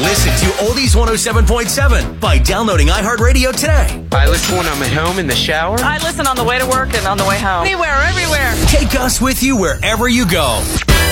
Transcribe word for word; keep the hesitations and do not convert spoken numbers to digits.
Listen to Oldies one oh seven point seven by downloading iHeartRadio today. I listen when I'm at home in the shower. I listen on the way to work and on the way home. Anywhere, everywhere. Take us with you wherever you go.